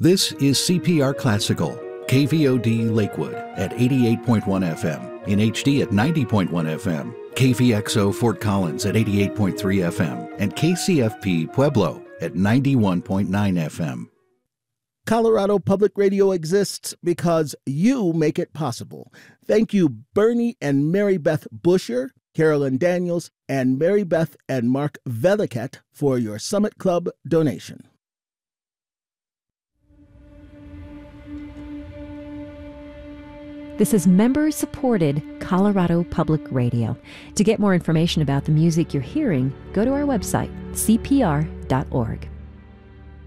This is CPR Classical, KVOD Lakewood at 88.1 FM, in HD at 90.1 FM, KVXO Fort Collins at 88.3 FM, and KCFP Pueblo at 91.9 FM. Colorado Public Radio exists because you make it possible. Thank you, Bernie and Mary Beth Busher, Carolyn Daniels, and Mary Beth and Mark Veliket for your Summit Club donation. This is member-supported Colorado Public Radio. To get more information about the music you're hearing, go to our website, cpr.org.